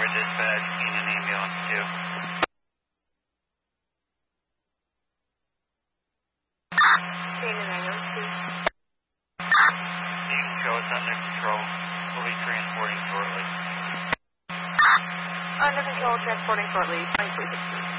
dispatch, need an ambulance too. Need an ambulance too. You can show us under control. We'll be transporting shortly. Under control, transporting shortly. 2316.